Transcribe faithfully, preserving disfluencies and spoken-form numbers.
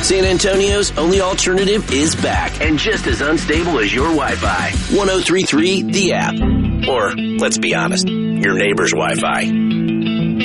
San Antonio's only alternative is back and just as unstable as your Wi-Fi. one oh three point three The App. Or, let's be honest, your neighbor's Wi-Fi.